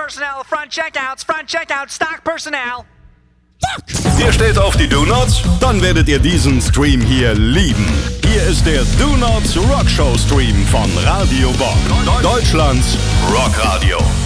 personnel, front checkouts, stock personnel. Fuck! Ihr steht auf die Do-Nots? Dann werdet ihr diesen Stream hier lieben. Hier ist der Do-Nots Rock Show Stream von Radio Bock. Deutschlands Rockradio.